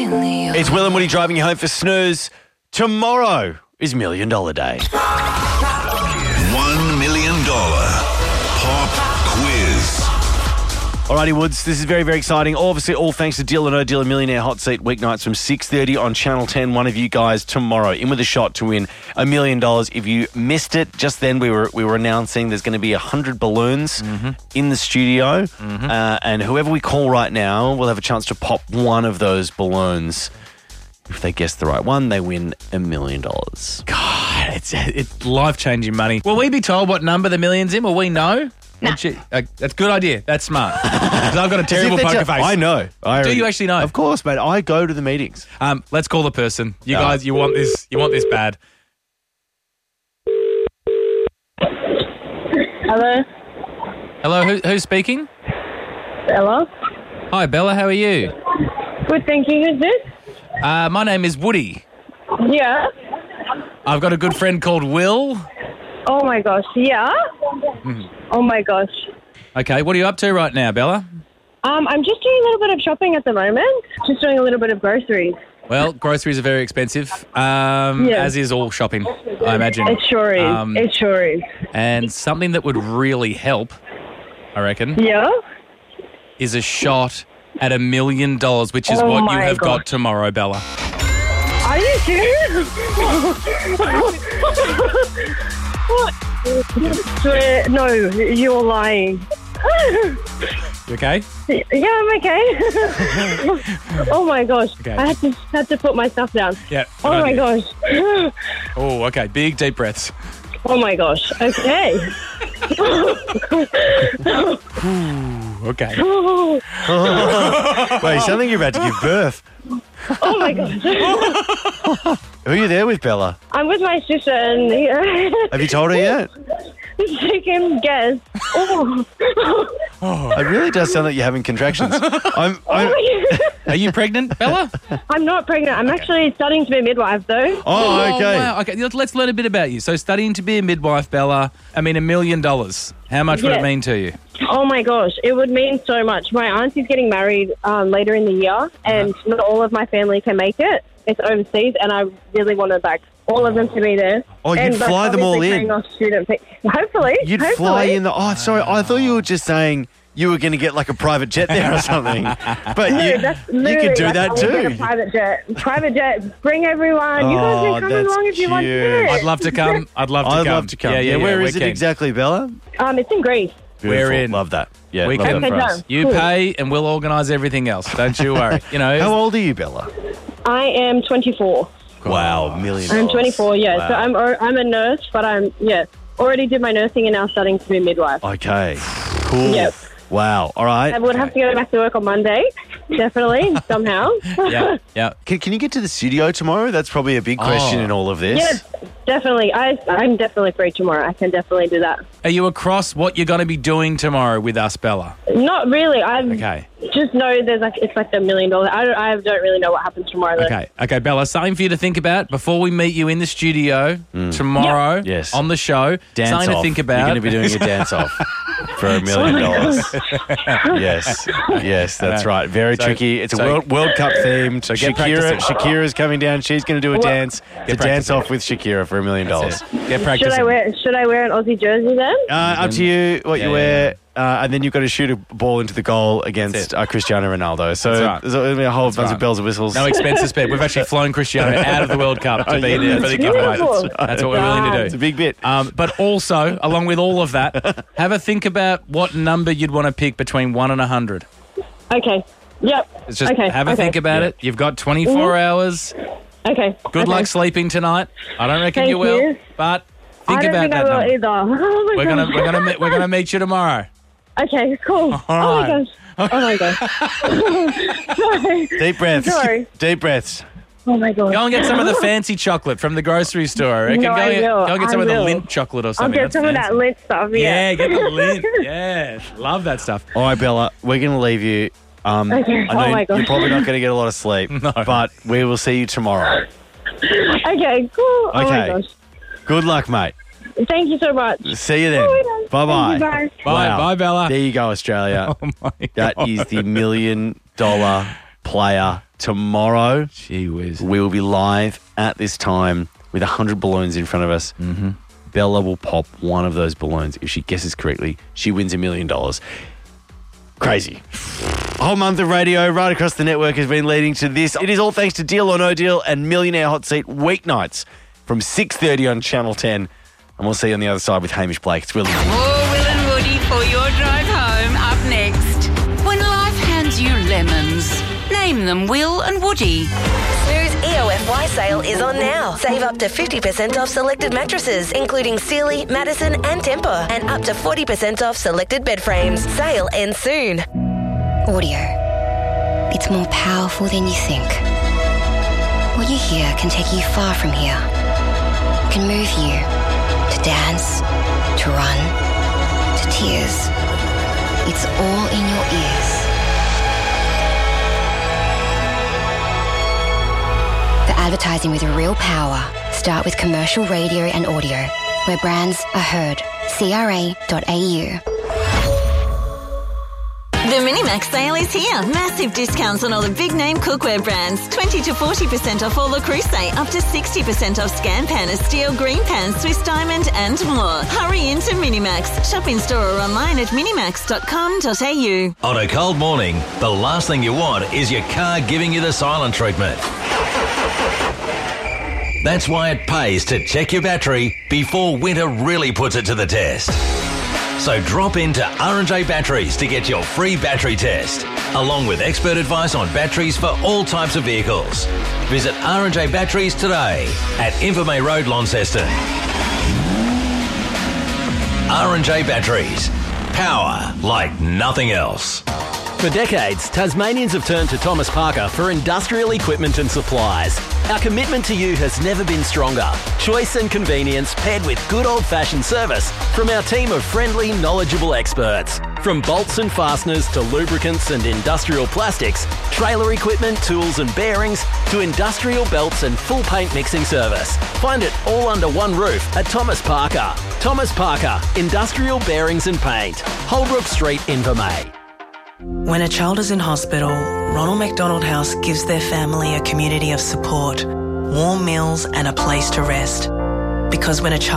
million. It's Will and Woody driving you home for snooze. Tomorrow is $1 Million Day. $1 million pop quiz. Alrighty, Woods, this is very, very exciting. Obviously, all thanks to Deal or No Deal, a Millionaire Hot Seat weeknights from 6:30 on Channel 10. One of you guys tomorrow in with a shot to win $1 million. If you missed it, just then we were announcing there's going to be 100 balloons in the studio. And whoever we call right now will have a chance to pop one of those balloons. If they guess the right one, they win $1 million. God, it's life-changing money. Will we be told what number the million's in? Will we know? Nah. That's a good idea. That's smart. Because I've got a terrible poker face. I know. Do you actually know? Of course, mate. I go to the meetings. Let's call the person. You guys, you want this bad. Hello? Hello, who's speaking? Bella? Hi, Bella. How are you? Good, thank you. Who's this? My name is Woody. Yeah. I've got a good friend called Will. Oh my gosh, yeah? Oh my gosh. Okay, what are you up to right now, Bella? I'm just doing a little bit of shopping at the moment. Just doing a little bit of groceries. Well, groceries are very expensive, as is all shopping, I imagine. It sure is. It sure is. And something that would really help, I reckon, Yeah? is a shot at $1 million, which is what you my have got gosh. tomorrow, Bella. Are you serious? What? Swear, no, you're lying. You okay? Yeah, I'm okay. Oh my gosh. Okay. I had to put my stuff down. Yeah. Oh my gosh. Oh, okay. Big, deep breaths. Oh my gosh. Okay. Okay. Wait, you sound like you're about to give birth. Oh my gosh. Who are you there with, Bella? I'm with my sister and Have you told her yet? she can guess. Oh. It really does sound like you're having contractions. Are you pregnant, Bella? I'm not pregnant. I'm actually studying to be a midwife though. Oh, okay. Wow. Okay, let's learn a bit about you. So studying to be a midwife, Bella, I mean $1 million. How much would it Yes. mean to you? Oh my gosh, it would mean so much. My auntie's getting married later in the year and not all of my family can make it. It's overseas and I really wanted all of them to be there. Oh, you'd And, fly them all obviously in. paying off student fees. Hopefully. You'd hopefully. fly in the... Oh, sorry. I thought you were just saying you were going to get like a private jet there or something. But you could do that I would get a too. private jet. Private jet. Bring everyone. You guys can come that's along if you want cute. to. I'd love to come. I'd love to come. I'd love to come. Yeah, Where is we're it keen. exactly, Bella? It's in Greece. We're Beautiful. in. Love that. Yeah, We love can. that for Okay, us. done. You Cool. pay and we'll organise everything else. Don't you worry. You know. How old are you, Bella? I am 24. Wow, $1 million. I'm 24, yeah. Wow. So I'm a nurse, but already did my nursing and now studying to be a midwife. Okay, cool. Yep. Wow, all right. I would have to go back to work on Monday, definitely, somehow. Yeah. Yeah. Can you get to the studio tomorrow? That's probably a big question Oh. in all of this. Yeah, definitely. I'm definitely free tomorrow. I can definitely do that. Are you across what you're going to be doing tomorrow with us, Bella? Not really. I Okay. just know it's like $1 million. I don't really know what happens tomorrow. Though. Okay, Bella, something for you to think about before we meet you in the studio tomorrow Yes. on the show. Dance something off. to think about. You're going to be doing a dance off for $1 million. Yes, that's right. Very So- tricky. It's a so- World Cup themed. So get practicing. Shakira's coming down. She's going to do a dance. The dance practicing. off with Shakira for $1 million. That's it. Get Should practicing. I wear an Aussie jersey then? Up to you what you Yeah, wear. And then you've got to shoot a ball into the goal against Cristiano Ronaldo. So That's right. there's going to be a whole bunch right. of bells and whistles. No expenses spared. We've actually flown Cristiano out of the World Cup to be there for the giveaway. beautiful. That's what we're willing to It's do. a big bit. But also, along with all of that, have a think about what number you'd want to pick between 1 and 100. Okay. Yep. It's just okay. have a okay. think about it. You've got 24 hours. Okay. Good okay. luck sleeping tonight. I don't reckon Thank you will, you. but think I don't about think that I will number. either. Oh my gosh. We're gonna meet you tomorrow. Okay, cool. All Oh my right. gosh. Oh my gosh. Sorry. Deep breaths. Sorry. Deep breaths. Oh my gosh. Go and get some of the fancy chocolate from the grocery store. I reckon. No, I will. Go and get I some of the will. Lindt chocolate or I'll something. get That's some of fancy. that Lindt stuff. Yeah, Yeah, get the Lindt. Yeah, love that stuff. All right, Bella, we're going to leave you. Okay. I know Oh my gosh. you're probably not going to get a lot of sleep, No. but we will see you tomorrow. Okay, cool. Oh my Okay. gosh. Good luck, mate. Thank you so much. See you then. Oh, Bye-bye. thank you, bye. Bye, bye, Bella. There you go, Australia. Oh my That God. is the $1 million player tomorrow. Gee whiz. We will be live at this time with 100 balloons in front of us. Mm-hmm. Bella will pop one of those balloons. If she guesses correctly, she wins $1 million. Crazy. A whole month of radio right across the network has been leading to this. It is all thanks to Deal or No Deal and Millionaire Hot Seat weeknights from 6:30 on Channel 10. And we'll see you on the other side with Hamish Blake. It's Will and Woody. More Will and Woody for your drive home. Up next. When life hands you lemons, name them Will and Woody. Snooze EOFY sale is on now. Save up to 50% off selected mattresses, including Sealy, Madison and Tempur, and up to 40% off selected bed frames. Sale ends soon. Audio. It's more powerful than you think. What you hear can take you far from here. It can move you to dance, to run, to tears. It's all in your ears. For advertising with real power, start with commercial radio and audio, where brands are heard. CRA.au. The Minimax sale is here. Massive discounts on all the big name cookware brands. 20 to 40% off all Le Creuset. Up to 60% off Scan Pan, Steel, Green Pan, Swiss Diamond and more. Hurry into Minimax. Shop in store or online at minimax.com.au. On a cold morning, the last thing you want is your car giving you the silent treatment. That's why it pays to check your battery before winter really puts it to the test. So drop into R&J Batteries to get your free battery test, along with expert advice on batteries for all types of vehicles. Visit R&J Batteries today at Invermay Road, Launceston. R&J Batteries. Power like nothing else. For decades, Tasmanians have turned to Thomas Parker for industrial equipment and supplies. Our commitment to you has never been stronger. Choice and convenience paired with good old-fashioned service from our team of friendly, knowledgeable experts. From bolts and fasteners to lubricants and industrial plastics, trailer equipment, tools and bearings, to industrial belts and full paint mixing service. Find it all under one roof at Thomas Parker. Thomas Parker, Industrial Bearings and Paint. Holbrook Street, Invermay. When a child is in hospital, Ronald McDonald House gives their family a community of support, warm meals and a place to rest. Because when a child